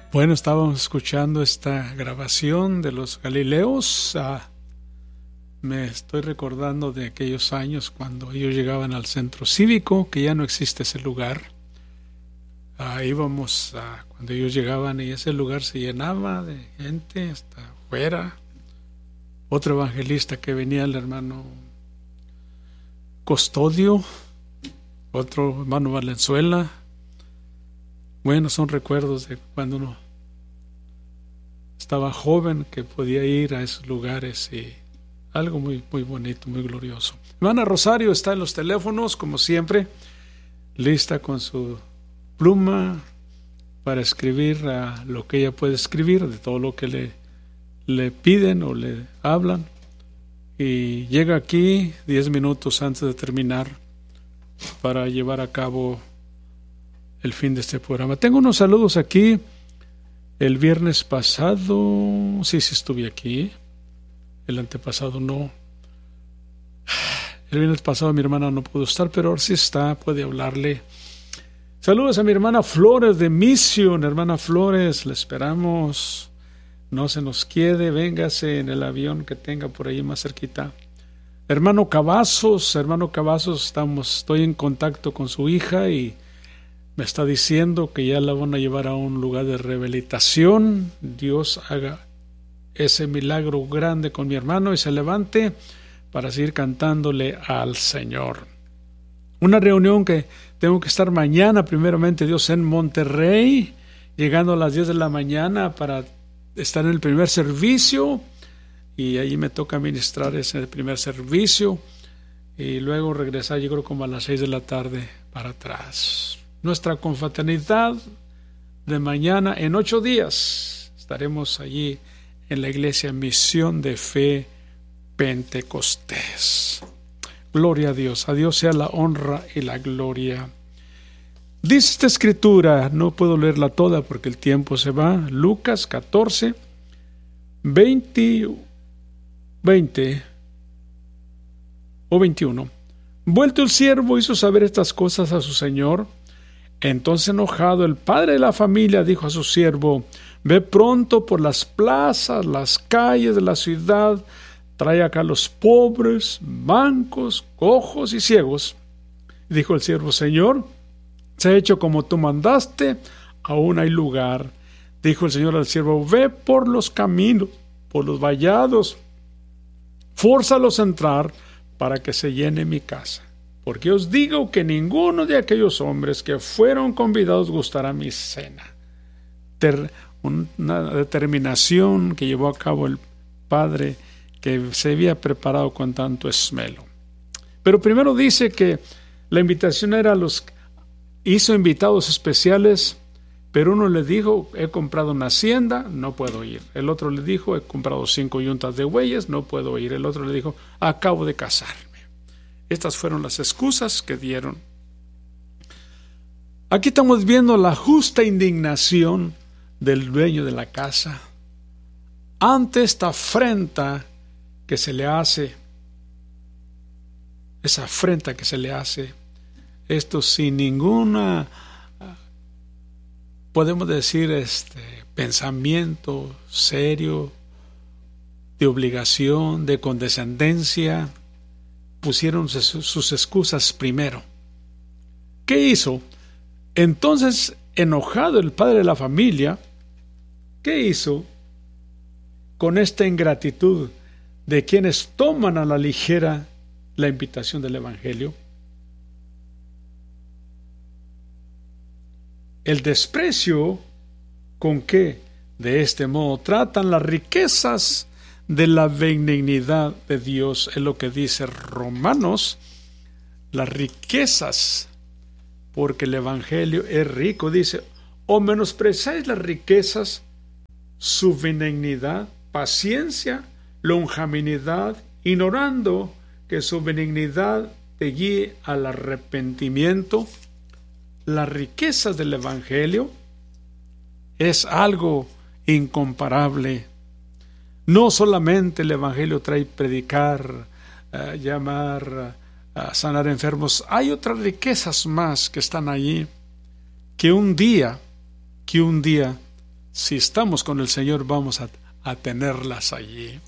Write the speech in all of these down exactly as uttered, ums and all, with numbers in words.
Bueno, estábamos escuchando esta grabación de los Galileos. Ah, me estoy recordando de aquellos años cuando ellos llegaban al centro cívico, que ya no existe ese lugar. Ah, íbamos a, cuando ellos llegaban y ese lugar se llenaba de gente hasta afuera. Otro evangelista que venía, el hermano Custodio, otro hermano Valenzuela. Bueno, son recuerdos de cuando uno estaba joven, que podía ir a esos lugares, y algo muy, muy bonito, muy glorioso. Hermana Rosario está en los teléfonos, como siempre, lista con su pluma para escribir uh, lo que ella puede escribir, de todo lo que le, le piden o le hablan. Y llega aquí diez minutos antes de terminar para llevar a cabo el fin de este programa. Tengo unos saludos aquí. El viernes pasado, sí, sí estuve aquí. El antepasado no. El viernes pasado mi hermana no pudo estar, pero ahora sí está, puede hablarle. Saludos a mi hermana Flores de Mission. Hermana Flores, la esperamos. No se nos quede, véngase en el avión que tenga por ahí más cerquita. Hermano Cavazos, hermano Cavazos, estamos, estoy en contacto con su hija y me está diciendo que ya la van a llevar a un lugar de rehabilitación. Dios haga ese milagro grande con mi hermano y se levante para seguir cantándole al Señor. Una reunión que tengo que estar mañana, primeramente Dios, en Monterrey, llegando a las diez de la mañana para estar en el primer servicio, y allí me toca ministrar ese primer servicio y luego regresar, yo creo como a las seis de la tarde para atrás. Nuestra confraternidad de mañana, en ocho días, estaremos allí en la iglesia Misión de Fe Pentecostés. Gloria a Dios, a Dios sea la honra y la gloria. Dice esta escritura, no puedo leerla toda porque el tiempo se va, Lucas catorce, veinte, veinte o veintiuno. Vuelto el siervo hizo saber estas cosas a su señor. Entonces, enojado, el padre de la familia dijo a su siervo: ve pronto por las plazas, las calles de la ciudad, trae acá a los pobres, mancos, cojos y ciegos. Dijo el siervo: Señor, se ha hecho como tú mandaste, aún hay lugar. Dijo el Señor al siervo: ve por los caminos, por los vallados, fórzalos a entrar para que se llene mi casa. Porque os digo que ninguno de aquellos hombres que fueron convidados gustará mi cena. Ter, una determinación que llevó a cabo el padre, que se había preparado con tanto esmero. Pero primero dice que la invitación era a los, hizo invitados especiales, pero uno le dijo: he comprado una hacienda, no puedo ir. El otro le dijo: he comprado cinco yuntas de bueyes, no puedo ir. El otro le dijo: acabo de casarme. Estas fueron las excusas que dieron. Aquí estamos viendo la justa indignación del dueño de la casa ante esta afrenta que se le hace, esa afrenta que se le hace, esto sin ninguna, podemos decir, este pensamiento serio, de obligación, de condescendencia. Pusieron sus excusas primero. ¿Qué hizo? Entonces, enojado el padre de la familia, ¿qué hizo con esta ingratitud de quienes toman a la ligera la invitación del Evangelio? El desprecio con que de este modo tratan las riquezas de la benignidad de Dios, es lo que dice Romanos, las riquezas, porque el Evangelio es rico. Dice: o menospreciáis las riquezas, su benignidad, paciencia, longanimidad, ignorando que su benignidad te guíe al arrepentimiento. Las riquezas del Evangelio es algo incomparable. No solamente el Evangelio trae predicar, uh, llamar, uh, sanar enfermos. Hay otras riquezas más que están allí, que un día, que un día si estamos con el Señor, vamos a, a tenerlas allí.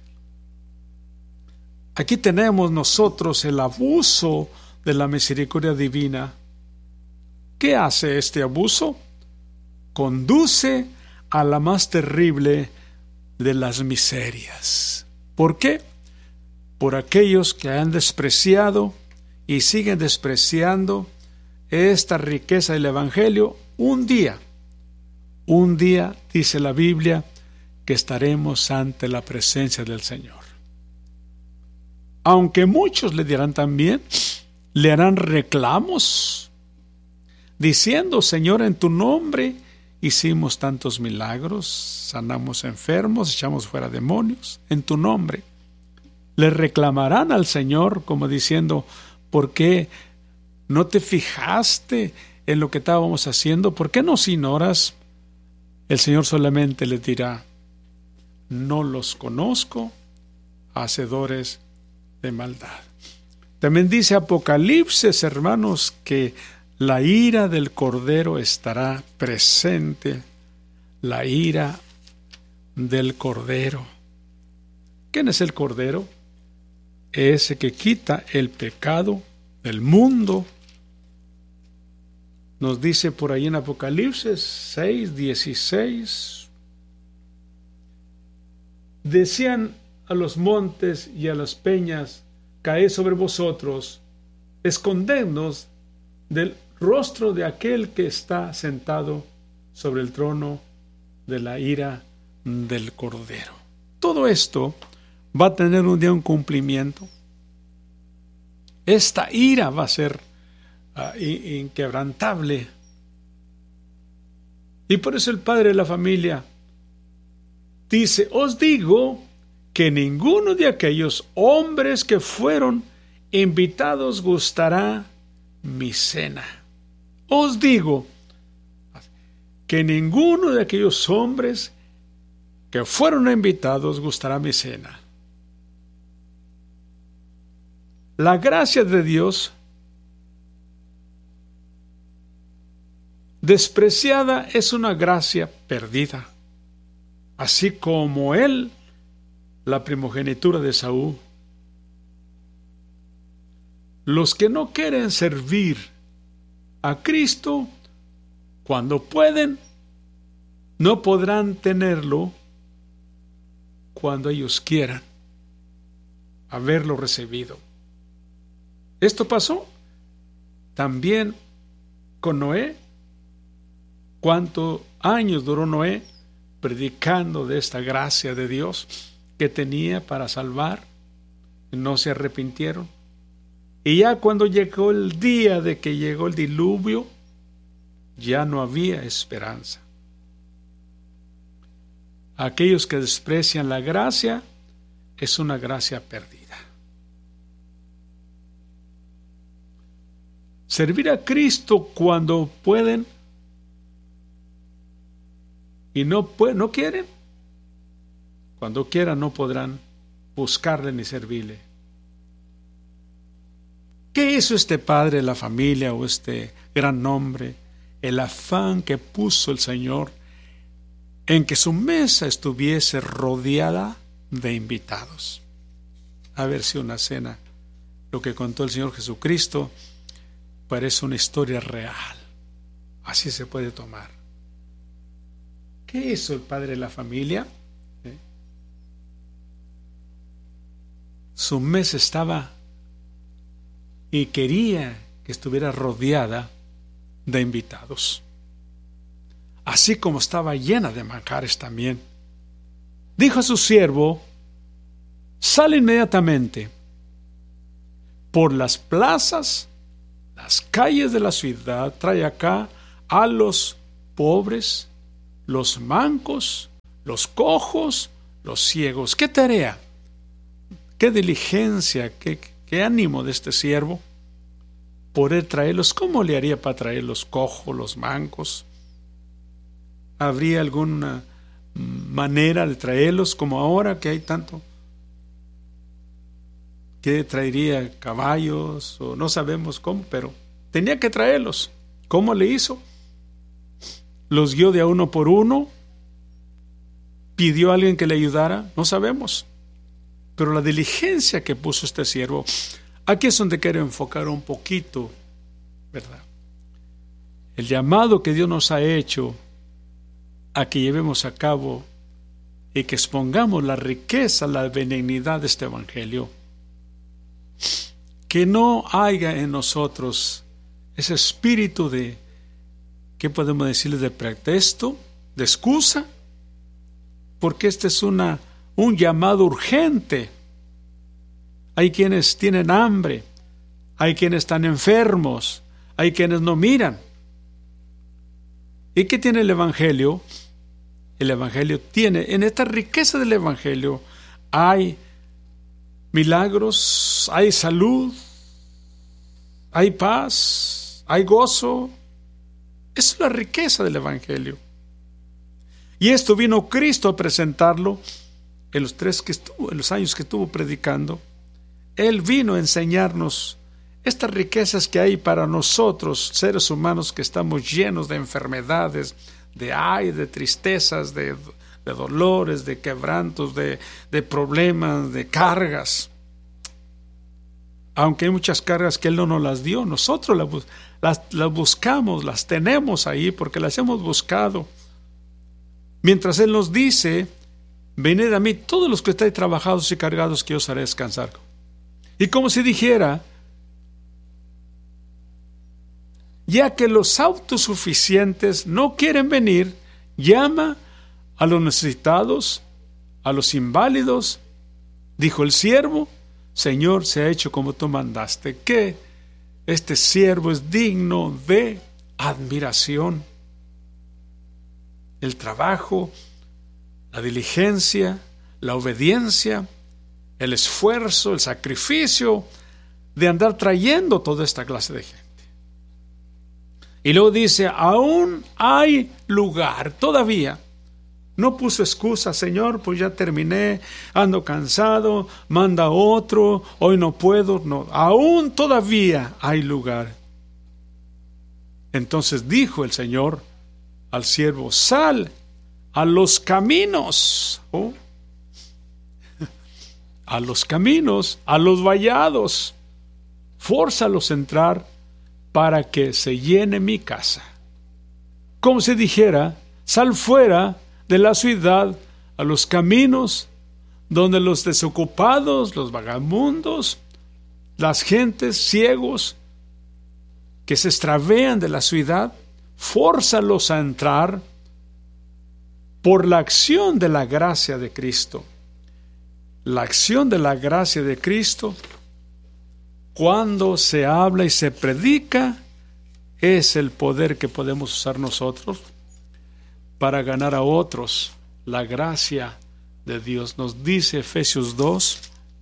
Aquí tenemos nosotros el abuso de la misericordia divina. ¿Qué hace este abuso? Conduce a la más terrible de las miserias. ¿Por qué? Por aquellos que han despreciado y siguen despreciando esta riqueza del Evangelio. Un día, un día, dice la Biblia, que estaremos ante la presencia del Señor. Aunque muchos le dirán también, le harán reclamos, diciendo: Señor, en tu nombre hicimos tantos milagros, sanamos enfermos, echamos fuera demonios, en tu nombre. Le reclamarán al Señor como diciendo: ¿por qué no te fijaste en lo que estábamos haciendo? ¿Por qué nos ignoras? El Señor solamente les dirá: no los conozco, hacedores de maldad. También dice Apocalipsis, hermanos, que la ira del Cordero estará presente. La ira del Cordero. ¿Quién es el Cordero? Ese que quita el pecado del mundo. Nos dice por ahí en Apocalipsis seis, dieciséis. Decían a los montes y a las peñas: caed sobre vosotros, escondednos del rostro de aquel que está sentado sobre el trono de la ira del Cordero. Todo esto va a tener un día un cumplimiento. Esta ira va a ser uh, inquebrantable. Y por eso el padre de la familia dice: os digo que ninguno de aquellos hombres que fueron invitados gustará mi cena. Os digo que ninguno de aquellos hombres que fueron invitados gustará mi cena. La gracia de Dios, despreciada, es una gracia perdida, así como Él, la primogenitura de Esaú. Los que no quieren servir a Cristo, cuando pueden, no podrán tenerlo cuando ellos quieran haberlo recibido. Esto pasó también con Noé. ¿Cuántos años duró Noé predicando de esta gracia de Dios que tenía para salvar? No se arrepintieron. Y ya cuando llegó el día de que llegó el diluvio, ya no había esperanza. Aquellos que desprecian la gracia, es una gracia perdida. Servir a Cristo cuando pueden y no, pueden, no quieren, cuando quieran no podrán buscarle ni servirle. ¿Qué hizo este padre de la familia o este gran hombre? El afán que puso el Señor en que su mesa estuviese rodeada de invitados. A ver si una cena, lo que contó el Señor Jesucristo, parece una historia real. Así se puede tomar. ¿Qué hizo el padre de la familia? ¿Eh? Su mesa estaba y quería que estuviera rodeada de invitados, así como estaba llena de manjares también. Dijo a su siervo: sale inmediatamente por las plazas, las calles de la ciudad, trae acá a los pobres, los mancos, los cojos, los ciegos. ¿Qué tarea? ¿Qué diligencia? ¿Qué, qué ánimo de este siervo? Poder traerlos. ¿Cómo le haría para traer los cojos, los mancos? ¿Habría alguna manera de traerlos como ahora que hay tanto? ¿Qué traería? ¿Caballos? O no sabemos cómo, pero tenía que traerlos. ¿Cómo le hizo? Los guió de a uno por uno ¿Pidió a alguien que le ayudara? No sabemos. Pero la diligencia que puso este siervo, aquí es donde quiero enfocar un poquito, ¿verdad? El llamado que Dios nos ha hecho a que llevemos a cabo y que expongamos la riqueza, la benignidad de este evangelio. Que no haya en nosotros ese espíritu de, ¿qué podemos decirle? De pretexto, de excusa, porque este es una, un llamado urgente. Hay quienes tienen hambre, hay quienes están enfermos, hay quienes no miran. ¿Y qué tiene el evangelio? El evangelio tiene, en esta riqueza del evangelio, hay milagros, hay salud, hay paz, hay gozo. Esa es la riqueza del evangelio. Y esto vino Cristo a presentarlo en los tres que estuvo, en los años que estuvo predicando. Él vino a enseñarnos estas riquezas que hay para nosotros, seres humanos que estamos llenos de enfermedades, de ay, de tristezas, de, de dolores, de quebrantos, de, de problemas, de cargas. Aunque hay muchas cargas que Él no nos las dio, nosotros las, las, las buscamos, las tenemos ahí porque las hemos buscado. Mientras Él nos dice, venid a mí todos los que estáis trabajados y cargados, que yo os haré descansar. Y como si dijera, ya que los autosuficientes no quieren venir, llama a los necesitados, a los inválidos. Dijo el siervo, Señor, se ha hecho como tú mandaste. Que este siervo es digno de admiración. El trabajo, la diligencia, la obediencia, el esfuerzo, el sacrificio de andar trayendo toda esta clase de gente. Y luego dice, aún hay lugar, todavía. No puso excusa, Señor, pues ya terminé, ando cansado, manda otro, hoy no puedo. No, aún todavía hay lugar. Entonces dijo el Señor al siervo, sal a los caminos, ¿oh? a los caminos, a los vallados, fórzalos a entrar para que se llene mi casa. Como se dijera, sal fuera de la ciudad a los caminos donde los desocupados, los vagabundos, las gentes ciegos que se extravean de la ciudad, fórzalos a entrar por la acción de la gracia de Cristo. La acción de la gracia de Cristo, cuando se habla y se predica, es el poder que podemos usar nosotros para ganar a otros la gracia de Dios. Nos dice Efesios dos,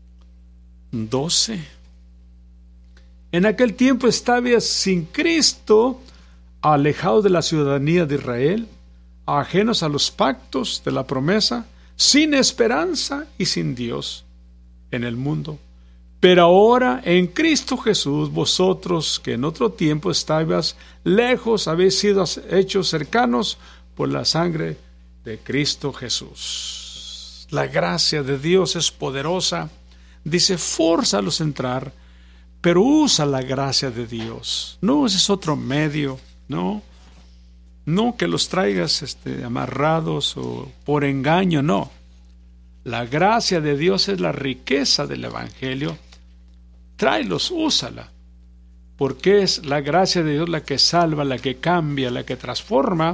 doce. En aquel tiempo estabais sin Cristo, alejados de la ciudadanía de Israel, ajenos a los pactos de la promesa, sin esperanza y sin Dios en el mundo. Pero ahora en Cristo Jesús, vosotros que en otro tiempo estabais lejos, habéis sido hechos cercanos por la sangre de Cristo Jesús. La gracia de Dios es poderosa. Dice, fórzalos a entrar, pero usa la gracia de Dios. No uses otro medio, no. No que los traigas este, amarrados o por engaño, no. La gracia de Dios es la riqueza del Evangelio. Tráelos, úsala, porque es la gracia de Dios la que salva, la que cambia, la que transforma.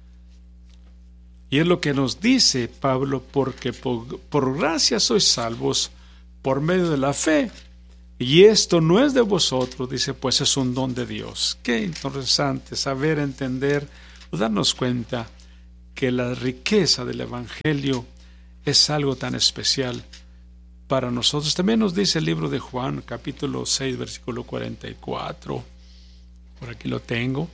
Y es lo que nos dice Pablo, porque por, por gracia sois salvos por medio de la fe, y esto no es de vosotros, dice, pues es un don de Dios. Qué interesante saber, entender, darnos cuenta que la riqueza del Evangelio es algo tan especial para nosotros. También nos dice el libro de Juan, capítulo seis, versículo cuarenta y cuatro. Por aquí lo tengo.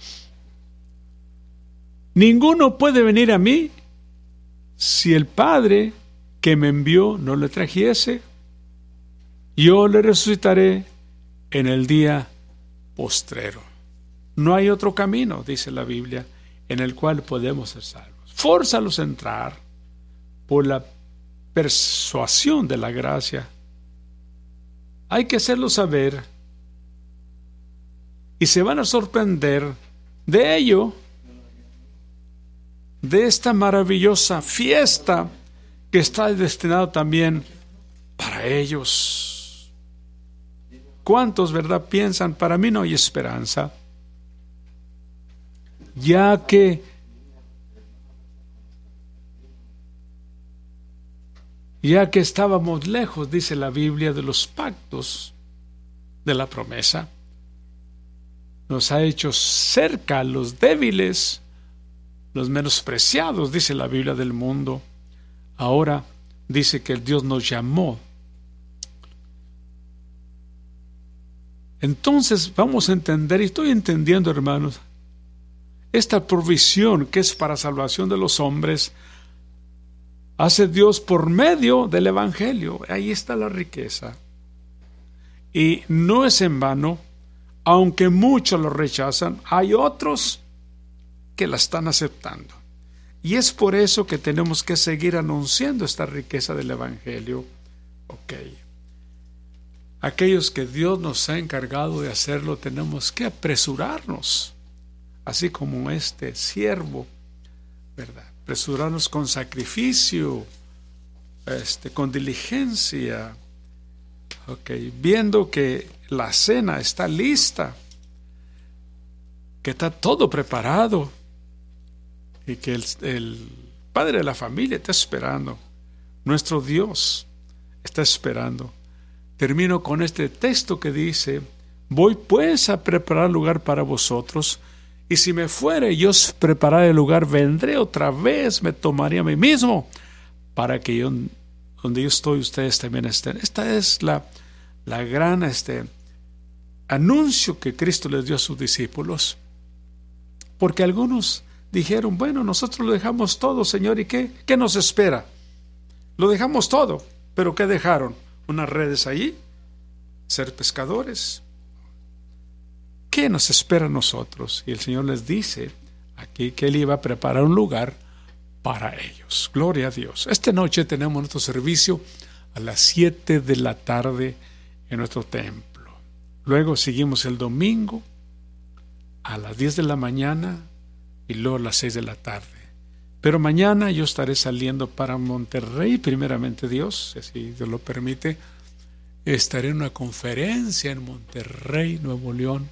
Ninguno puede venir a mí si el Padre que me envió no le trajese. Yo le resucitaré en el día postrero. No hay otro camino, dice la Biblia, en el cual podemos ser salvos. Fórzalos a entrar, por la persuasión de la gracia. Hay que hacerlo saber y se van a sorprender de ello, de esta maravillosa fiesta que está destinada también para ellos. ¿Cuántos, verdad, piensan, para mí no hay esperanza? Ya que ya que estábamos lejos, dice la Biblia, de los pactos de la promesa, nos ha hecho cerca a los débiles, los menospreciados, dice la Biblia, del mundo. Ahora dice que el Dios nos llamó. Entonces vamos a entender, y estoy entendiendo, hermanos, esta provisión que es para salvación de los hombres, hace Dios por medio del Evangelio. Ahí está la riqueza. Y no es en vano, aunque muchos lo rechazan, hay otros que la están aceptando. Y es por eso que tenemos que seguir anunciando esta riqueza del Evangelio. Ok. Aquellos que Dios nos ha encargado de hacerlo, tenemos que apresurarnos, así como este siervo, ¿verdad? Apresurarnos con sacrificio, este, con diligencia, okay, viendo que la cena está lista, que está todo preparado y que el, el padre de la familia está esperando. Nuestro Dios está esperando. Termino con este texto que dice: voy pues a preparar lugar para vosotros, y si me fuere yo os prepararé el lugar, vendré otra vez, me tomaré a mí mismo, para que yo, donde yo estoy, ustedes también estén. Esta es la, la gran este, anuncio que Cristo les dio a sus discípulos. Porque algunos dijeron: bueno, nosotros lo dejamos todo, Señor, ¿y qué? ¿Qué nos espera? Lo dejamos todo, pero ¿qué dejaron? Unas redes allí, ser pescadores. ¿Qué nos espera a nosotros? Y el Señor les dice aquí que Él iba a preparar un lugar para ellos. Gloria a Dios. Esta noche tenemos nuestro servicio a las siete de la tarde en nuestro templo. Luego seguimos el domingo a las diez de la mañana y luego a las seis de la tarde. Pero mañana yo estaré saliendo para Monterrey, primeramente Dios, si Dios lo permite. Estaré en una conferencia en Monterrey, Nuevo León.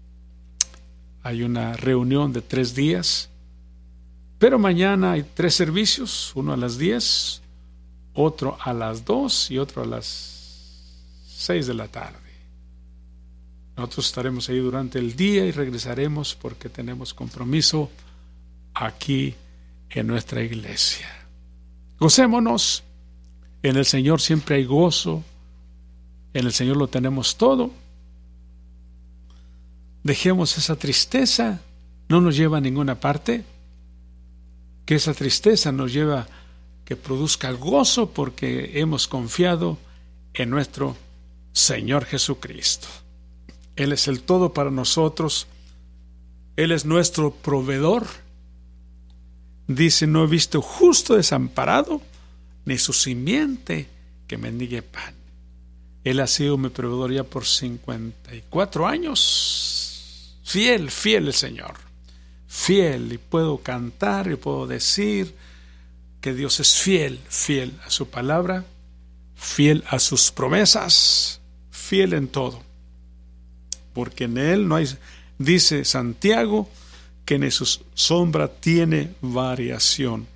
Hay una reunión de tres días. Pero mañana hay tres servicios, uno a las diez, otro a las dos y otro a las seis de la tarde. Nosotros estaremos ahí durante el día y regresaremos porque tenemos compromiso aquí en nuestra iglesia. Gocémonos. En el Señor siempre hay gozo. En el Señor lo tenemos todo. Dejemos esa tristeza, no nos lleva a ninguna parte. Que esa tristeza nos lleva, que produzca gozo, porque hemos confiado en nuestro Señor Jesucristo. Él es el todo para nosotros. Él es nuestro proveedor. Dice: no he visto justo desamparado, ni su simiente que mendigue pan. Él ha sido mi proveedor ya por cincuenta y cuatro años. Fiel, fiel el Señor. Fiel, y puedo cantar y puedo decir que Dios es fiel, fiel a su palabra, fiel a sus promesas, fiel en todo. Porque en Él no hay, dice Santiago, que ni su sombra tiene variación.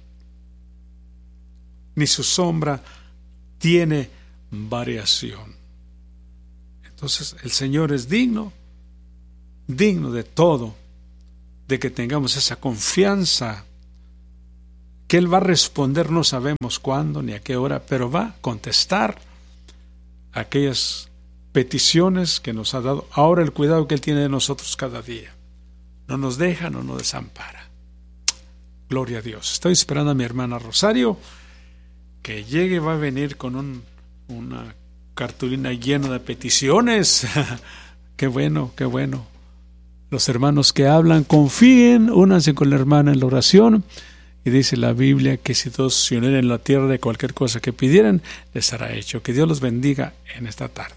Ni su sombra tiene variación. Entonces el Señor es digno, digno de todo, de que tengamos esa confianza, que Él va a responder, no sabemos cuándo ni a qué hora, pero va a contestar aquellas peticiones que nos ha dado. Ahora el cuidado que Él tiene de nosotros cada día. No nos deja, no nos desampara. Gloria a Dios. Estoy esperando a mi hermana Rosario, que llegue, va a venir con un, una cartulina llena de peticiones. Qué bueno, qué bueno. Los hermanos que hablan, confíen, únanse con la hermana en la oración, Y dice la Biblia que si todos se unieran en la tierra de cualquier cosa que pidieran, les será hecho. Que Dios los bendiga en esta tarde.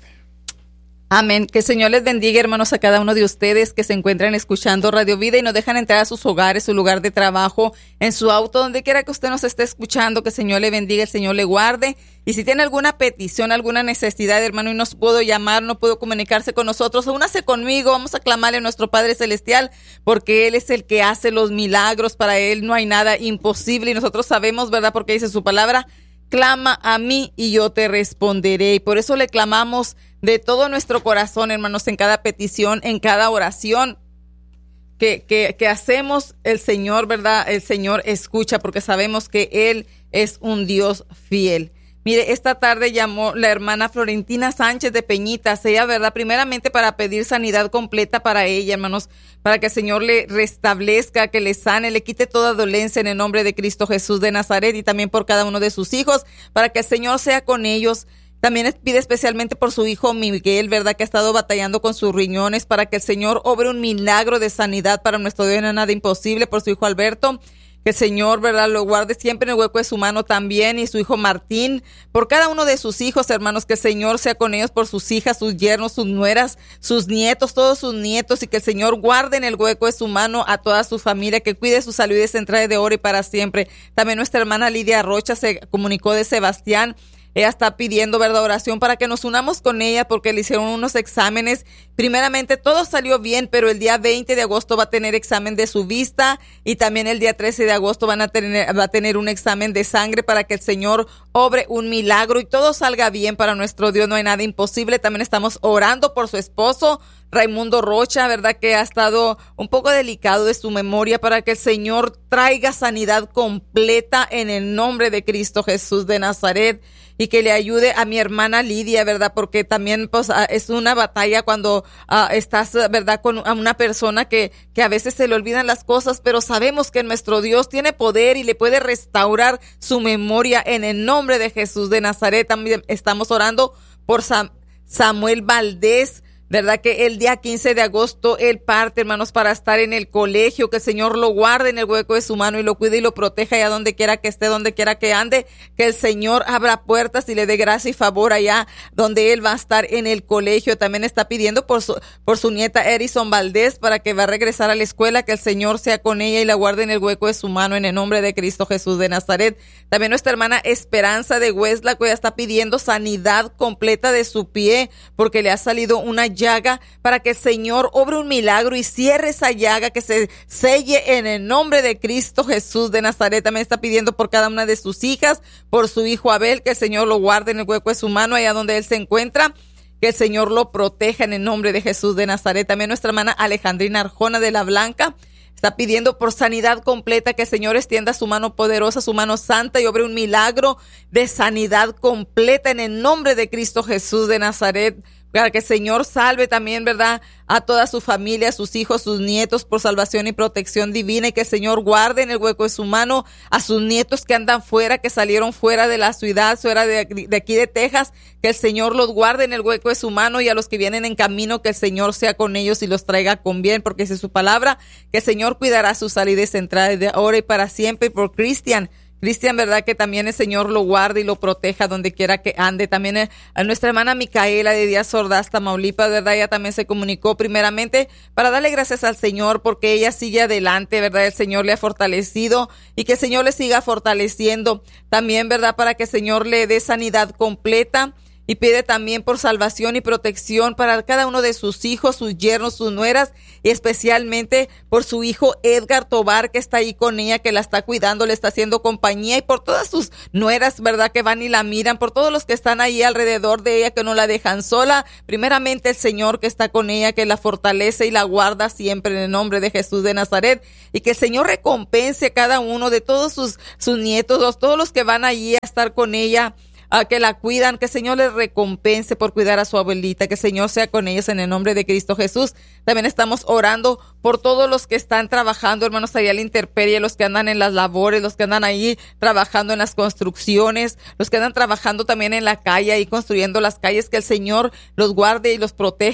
Amén. Que el Señor les bendiga, hermanos, a cada uno de ustedes que se encuentran escuchando Radio Vida y nos dejan entrar a sus hogares, su lugar de trabajo, en su auto, donde quiera que usted nos esté escuchando. Que el Señor le bendiga, el Señor le guarde. Y si tiene alguna petición, alguna necesidad, hermano, y nos pudo llamar, no pudo comunicarse con nosotros, únase conmigo. Vamos a clamarle a nuestro Padre Celestial, porque Él es el que hace los milagros. Para Él no hay nada imposible. Y nosotros sabemos, ¿verdad? Porque dice su palabra: clama a mí y yo te responderé. Y por eso le clamamos de todo nuestro corazón, hermanos, en cada petición, en cada oración que, que, que hacemos. El Señor, ¿verdad? El Señor escucha, porque sabemos que Él es un Dios fiel. Mire, esta tarde llamó la hermana Florentina Sánchez de Peñitas, ella, ¿verdad? Primeramente para pedir sanidad completa para ella, hermanos, para que el Señor le restablezca, que le sane, le quite toda dolencia en el nombre de Cristo Jesús de Nazaret, y también por cada uno de sus hijos, para que el Señor sea con ellos. También pide especialmente por su hijo Miguel, ¿verdad? Que ha estado batallando con sus riñones, para que el Señor obre un milagro de sanidad para nuestro Dios, no hay nada imposible. Por su hijo Alberto, que el Señor, ¿verdad?, lo guarde siempre en el hueco de su mano también. Y su hijo Martín, por cada uno de sus hijos, hermanos, que el Señor sea con ellos, por sus hijas, sus yernos, sus nueras, sus nietos, todos sus nietos, y que el Señor guarde en el hueco de su mano a toda su familia, que cuide su salud y se entrae de ahora y para siempre. También nuestra hermana Lidia Rocha se comunicó de Sebastián. Ella está pidiendo, ¿verdad?, oración para que nos unamos con ella, porque le hicieron unos exámenes. Primeramente, todo salió bien, pero el día veinte de agosto va a tener examen de su vista, y también el día trece de agosto van a tener, va a tener un examen de sangre, para que el Señor obre un milagro y todo salga bien. Para nuestro Dios no hay nada imposible. También estamos orando por su esposo, Raimundo Rocha, ¿verdad?, que ha estado un poco delicado de su memoria, para que el Señor traiga sanidad completa en el nombre de Cristo Jesús de Nazaret, y que le ayude a mi hermana Lidia, ¿verdad?, porque también pues es una batalla cuando uh, estás, ¿verdad?, con una persona que, que a veces se le olvidan las cosas, pero sabemos que nuestro Dios tiene poder y le puede restaurar su memoria en el nombre de Jesús de Nazaret. También estamos orando por Sam, Samuel Valdés, ¿verdad?, que el día quince de agosto él parte, hermanos, para estar en el colegio. Que el Señor lo guarde en el hueco de su mano y lo cuide y lo proteja allá donde quiera que esté, donde quiera que ande. Que el Señor abra puertas y le dé gracia y favor allá donde él va a estar en el colegio. También está pidiendo por su, por su nieta Erison Valdés, para que va a regresar a la escuela, que el Señor sea con ella y la guarde en el hueco de su mano en el nombre de Cristo Jesús de Nazaret. También nuestra hermana Esperanza de Huesla, que ya está pidiendo sanidad completa de su pie, porque le ha salido una llaga, para que el Señor obre un milagro y cierre esa llaga, que se selle en el nombre de Cristo Jesús de Nazaret. También está pidiendo por cada una de sus hijas, por su hijo Abel, que el Señor lo guarde en el hueco de su mano allá donde él se encuentra, que el Señor lo proteja en el nombre de Jesús de Nazaret. También nuestra hermana Alejandrina Arjona de La Blanca está pidiendo por sanidad completa, que el Señor extienda su mano poderosa, su mano santa, y obre un milagro de sanidad completa en el nombre de Cristo Jesús de Nazaret, para que el Señor salve también, ¿verdad?, a toda su familia, a sus hijos, sus nietos, por salvación y protección divina, y que el Señor guarde en el hueco de su mano a sus nietos que andan fuera, que salieron fuera de la ciudad, fuera de, de aquí de Texas, que el Señor los guarde en el hueco de su mano, y a los que vienen en camino, que el Señor sea con ellos y los traiga con bien, porque dice su palabra, que el Señor cuidará su salida y su entrada de ahora y para siempre. Y por Cristian, Cristian, ¿verdad?, que también el Señor lo guarde y lo proteja donde quiera que ande. También a nuestra hermana Micaela de Díaz Ordaz, Tamaulipas, ¿verdad?, ella también se comunicó primeramente para darle gracias al Señor, porque ella sigue adelante, ¿verdad?, el Señor le ha fortalecido, y que el Señor le siga fortaleciendo. También, ¿verdad?, para que el Señor le dé sanidad completa. Y pide también por salvación y protección para cada uno de sus hijos, sus yernos, sus nueras, y especialmente por su hijo Edgar Tobar, que está ahí con ella, que la está cuidando, le está haciendo compañía, y por todas sus nueras, ¿verdad?, que van y la miran, por todos los que están ahí alrededor de ella, que no la dejan sola. Primeramente el Señor que está con ella, que la fortalece y la guarda siempre en el nombre de Jesús de Nazaret, y que el Señor recompense a cada uno de todos sus, sus nietos, todos los que van allí a estar con ella, Uh, que la cuidan, que el Señor les recompense por cuidar a su abuelita, que el Señor sea con ellos en el nombre de Cristo Jesús. También estamos orando por todos los que están trabajando, hermanos, allá a la intemperie, los que andan en las labores, los que andan ahí trabajando en las construcciones, los que andan trabajando también en la calle y construyendo las calles, que el Señor los guarde y los proteja.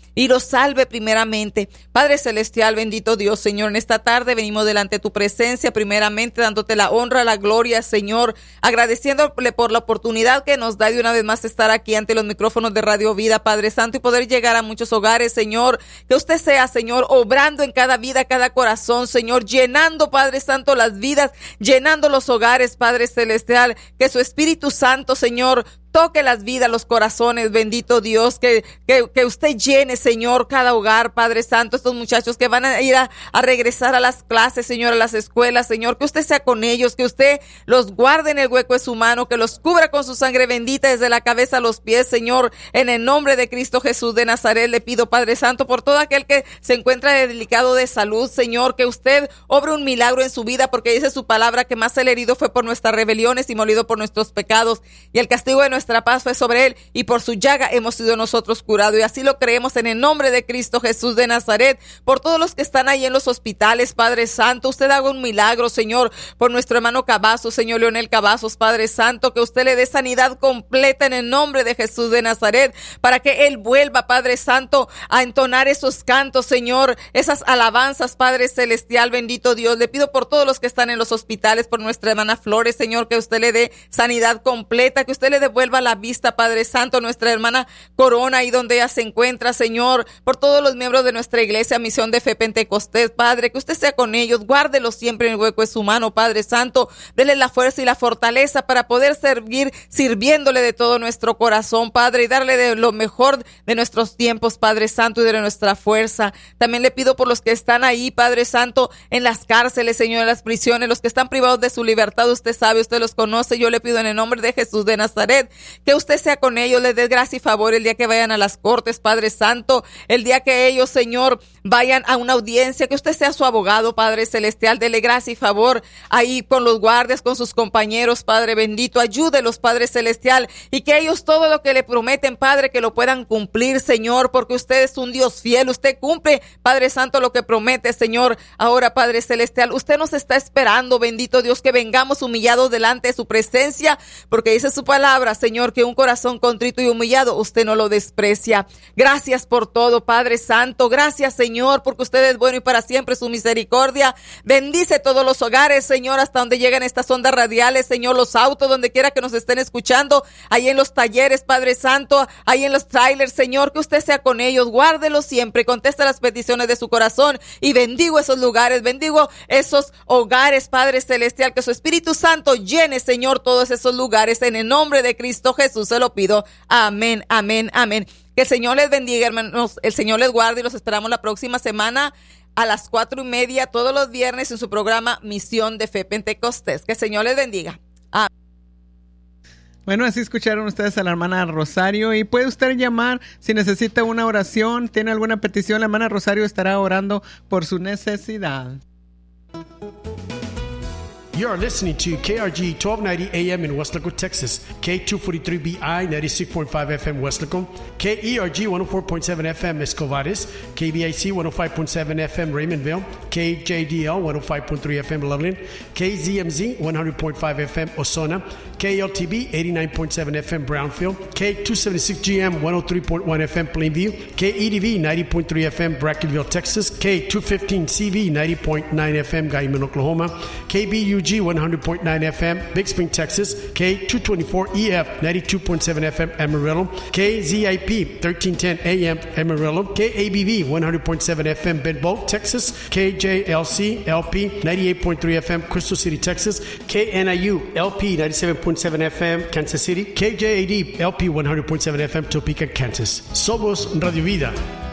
y los salve primeramente. Padre celestial, bendito Dios, Señor, en esta tarde venimos delante de tu presencia, primeramente dándote la honra, la gloria, Señor, agradeciéndole por la oportunidad que nos da de una vez más estar aquí ante los micrófonos de Radio Vida, Padre Santo, y poder llegar a muchos hogares, Señor, que usted sea, Señor, obrando en cada vida, cada corazón, Señor, llenando, Padre Santo, las vidas, llenando los hogares, Padre celestial, que su Espíritu Santo, Señor, toque las vidas, los corazones, bendito Dios, que, que, que usted llene, Señor, cada hogar, Padre Santo, estos muchachos que van a ir a, a regresar a las clases, Señor, a las escuelas, Señor, que usted sea con ellos, que usted los guarde en el hueco de su mano, que los cubra con su sangre bendita desde la cabeza a los pies, Señor, en el nombre de Cristo Jesús de Nazaret, le pido, Padre Santo, por todo aquel que se encuentra delicado de salud, Señor, que usted obre un milagro en su vida, porque dice su palabra que más el herido fue por nuestras rebeliones y molido por nuestros pecados, y el castigo de nuestra Nuestra paz fue sobre él, y por su llaga hemos sido nosotros curados, y así lo creemos en el nombre de Cristo Jesús de Nazaret. Por todos los que están ahí en los hospitales, Padre Santo, usted haga un milagro, Señor, por nuestro hermano Cavazos, Señor Leonel Cavazos, Padre Santo, que usted le dé sanidad completa en el nombre de Jesús de Nazaret, para que él vuelva, Padre Santo, a entonar esos cantos, Señor, esas alabanzas, Padre Celestial, bendito Dios. Le pido por todos los que están en los hospitales, por nuestra hermana Flores, Señor, que usted le dé sanidad completa, que usted le devuelva la vista, Padre Santo, nuestra hermana Corona, ahí donde ella se encuentra, Señor, por todos los miembros de nuestra iglesia, Misión de Fe Pentecostés, Padre, que usted sea con ellos, guárdelos siempre en el hueco de su mano, Padre Santo, dele la fuerza y la fortaleza para poder servir, sirviéndole de todo nuestro corazón, Padre, y darle de lo mejor de nuestros tiempos, Padre Santo, y de nuestra fuerza. También le pido por los que están ahí, Padre Santo, en las cárceles, Señor, en las prisiones, los que están privados de su libertad, usted sabe, usted los conoce, yo le pido en el nombre de Jesús de Nazaret, que usted sea con ellos, les dé gracia y favor el día que vayan a las cortes, Padre Santo, el día que ellos, Señor, vayan a una audiencia, que usted sea su abogado, Padre Celestial, dele gracia y favor ahí con los guardias, con sus compañeros, Padre bendito, ayúdelos, Padre Celestial, y que ellos todo lo que le prometen, Padre, que lo puedan cumplir, Señor, porque usted es un Dios fiel, usted cumple, Padre Santo, lo que promete, Señor. Ahora, Padre Celestial, usted nos está esperando, bendito Dios, que vengamos humillados delante de su presencia, porque dice su palabra, Señor, que un corazón contrito y humillado usted no lo desprecia. Gracias por todo, Padre Santo. Gracias, Señor, porque usted es bueno y para siempre su misericordia. Bendice todos los hogares, Señor, hasta donde llegan estas ondas radiales, Señor, los autos, donde quiera que nos estén escuchando, ahí en los talleres, Padre Santo, ahí en los trailers, Señor, que usted sea con ellos. Guárdelos siempre, contesta las peticiones de su corazón y bendigo esos lugares, bendigo esos hogares, Padre Celestial, que su Espíritu Santo llene, Señor, todos esos lugares en el nombre de Cristo Jesús. Se lo pido. Amén, amén, amén. Que el Señor les bendiga, hermanos. El Señor les guarde y los esperamos la próxima semana a las cuatro y media todos los viernes en su programa Misión de Fe Pentecostés. Que el Señor les bendiga. Amén. Bueno, así escucharon ustedes a la hermana Rosario, y puede usted llamar si necesita una oración, tiene alguna petición, la hermana Rosario estará orando por su necesidad. You are listening to K R G twelve ninety A M in Weslaco, Texas, K two forty-three B I ninety-six point five F M Weslaco, K E R G one oh four point seven F M Escovares, K B I C one oh five point seven F M Raymondville, K J D L one oh five point three F M Loveland, K Z M Z one hundred point five F M Osona, K L T B eighty-nine point seven F M Brownfield, K two seventy-six G M one oh three point one F M Plainview, K E D V ninety point three F M Brackenville, Texas, K two fifteen C V ninety point nine F M Guyman, Oklahoma, K B U G one hundred point nine F M Big Spring, Texas, K two twenty-four E F ninety-two point seven F M Amarillo, K Z I P thirteen ten A M Amarillo, K A B V one hundred point seven F M Bedboe, Texas, K J L C L P ninety-eight point three F M Crystal City, Texas, K N I U L P ninety-seven point seven F M Kansas City, K J A D L P one hundred point seven F M Topeka, Kansas. Somos Radio Vida.